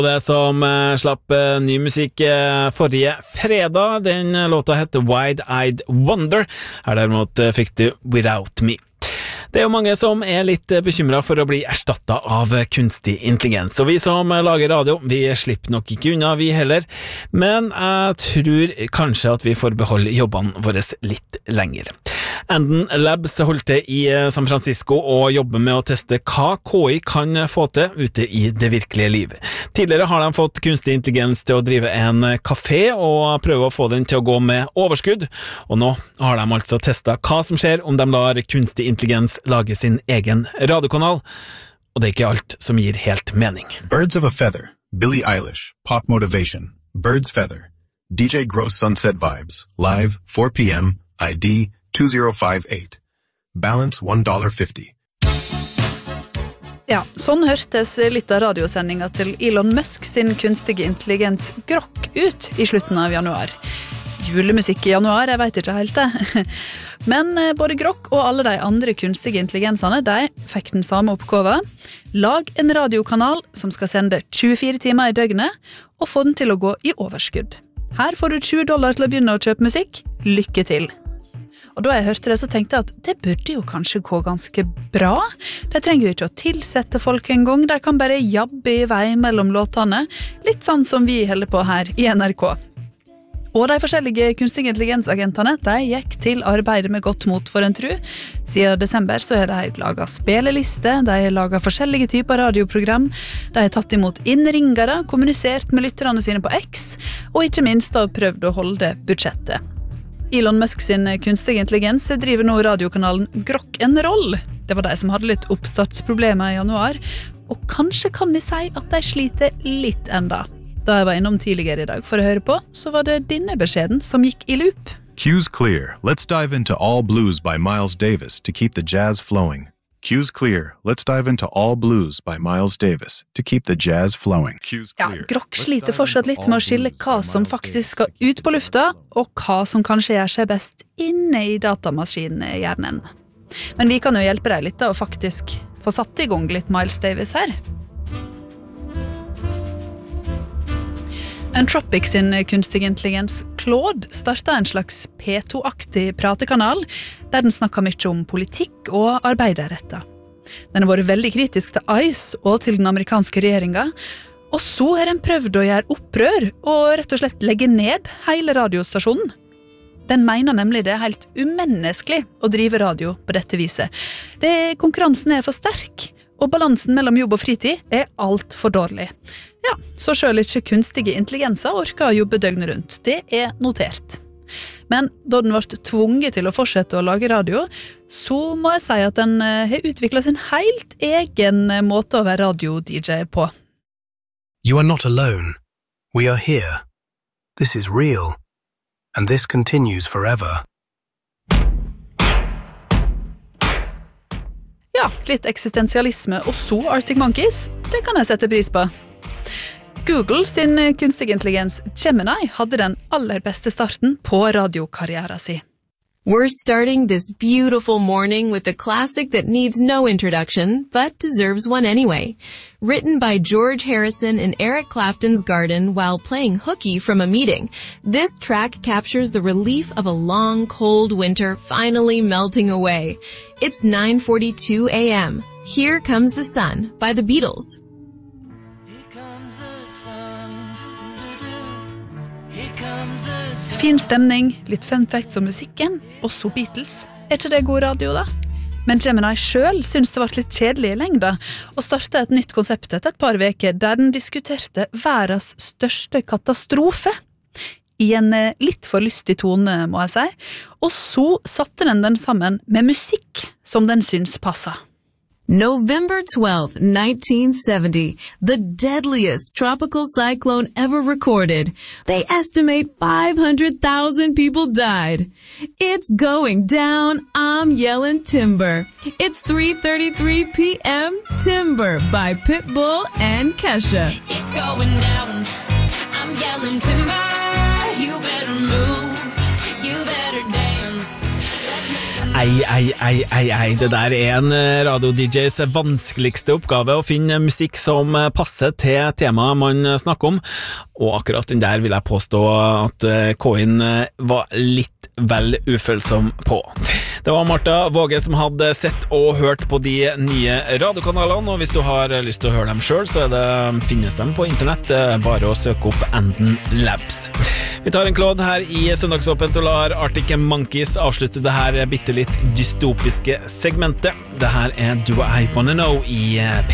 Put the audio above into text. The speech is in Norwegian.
Det som slapp ny musikk forrige fredag, den låta heter Wide-Eyed Wonder. Her derimot fikk du Without Me. Det jo mange som litt bekymret for å bli erstattet av kunstig intelligens, og vi som lager radio, vi slipper nok ikke unna vi heller, men jeg tror kanskje at vi får beholde jobbene våre litt lenger. Anden Labs holdt til i San Francisco og jobber med å teste hva KI kan få til ute i det virkelige liv. Tidligere har de fått kunstig intelligens til å drive en kafé og prøve å få den til å gå med overskudd, og nå har de altså testet hva som skjer om de lar kunstig intelligens lage sin egen radiokanal, og det ikke alt som gir helt mening. Birds of a Feather, Billie Eilish, Pop Motivation, Birds Feather, DJ Gross Sunset Vibes, Live, 4 p.m., ID 2058. Balance $1.50. Ja, sånn hørtes litt av radiosendinga til Elon Musk sin kunstige intelligens Grok ut i slutten av januar. Julemusikk i januar, jeg vet ikke helt det. Men både Grok og alle de andre kunstige intelligensene, de fikk den samme oppgaven. Lag en radiokanal som skal sende 24 timer i døgnet, og få den til å gå i overskudd. Her får du $20 til å begynne å kjøpe musikk. Lykke til! Og da jeg hørte det, så tenkte jeg at det burde jo kanskje gå ganske bra. De trenger jo ikke å tilsette folk en gang, de kan bare jabbe i vei mellom låtene, litt sånn som vi holder på her i NRK. Og de forskjellige kunstige intelligensagentene, de gikk til arbeidet med godt mot for en tru. Siden desember så har de laget speleliste, de har laget forskjellige typer radioprogram, de har tatt imot innringere, kommunisert med lytterne sine på X, og ikke minst da prøvd å holde budsjettet. Elon Musk sin kunstige intelligens driver nå radiokanalen Grok en Roll. Det var de som hadde litt oppstartsproblemer i januar, og kanskje kan vi si at de sliter litt enda. Da jeg var innom tidligere i dag for å høre på, så var det denne beskjeden som gikk i loop. Cues clear. Let's dive into All Blues by Miles Davis to keep the jazz flowing. Cues clear. Let's dive into All Blues by Miles Davis to keep the jazz flowing. Ja, Grok sliter fortsatt litt med å skille hva som faktisk skal ut på lufta, og hva som kanskje gjør seg best inne i datamaskinhjernen. Men vi kan jo hjelpe deg litt da, og faktisk få satt i gang litt Miles Davis her. Anthropic sin kunstig intelligens Claude startet en slags P2-aktig pratekanal, der den snakker mye om politikk og arbeiderretter. Den har vært veldig kritisk til ICE og til den amerikanske regjeringen, og så har den prøvd å gjøre opprør og rett og slett legge ned hele radiostasjonen. Den mener nemlig det helt umenneskelig å drive radio på dette viset. Konkurransen for sterk, og balansen mellom jobb og fritid alt for dårlig. Ja, så selv ikke kunstige intelligenser orker å jobbe døgnet rundt. Det notert. Men da den ble tvunget til å fortsette å lage radio, så må jeg si at den har utviklet sin helt egen måte å være radio-DJ på. You are not alone. We are here. This is real. And this continues forever. Ja, litt eksistensialisme og så Arctic Monkeys, det kan jeg sette pris på. Google sin kunstig intelligens Gemini hadde den aller beste starten på radiokarrieren sin. We're starting this beautiful morning with a classic that needs no introduction, but deserves one anyway. Written by George Harrison in Eric Clapton's garden while playing hooky from a meeting, this track captures the relief of a long, cold winter finally melting away. It's 9:42 a.m. Here Comes the Sun by the Beatles. Fin stemning, litt fun facts om musikken, og så Beatles. Ikke det god radio da? Men Gemini selv synes det var litt kjedelig i lengda, og startet et nytt konsept etter et par veker der den diskuterte verdens største katastrofe. I en litt for lystig tone, må jeg si. Og så satte den sammen med musikk som den synes passet. November 12th, 1970, the deadliest tropical cyclone ever recorded. They estimate 500,000 people died. It's going down, I'm yelling timber. It's 3:33 p.m. Timber by Pitbull and Kesha. It's going down, I'm yelling timber. You better move, you better dance. Ei, det der en radio-DJs vanskeligste oppgave å finne musikk som passer til temaet man snakker om, og akkurat den der vil jeg påstå at K-en var litt vel ufølsom på. Det var Martha Våge som hadde sett og hørt på de nye radiokanalene, og hvis du har lyst til å høre dem selv, så finnes de på internett, bare å søke opp Anden Labs. Vi tar en klodd her i Søndagsåpent og lar Arctic Monkeys avslutte det her bitte litt dystopiske segmentet. Det her Do I Wanna Know i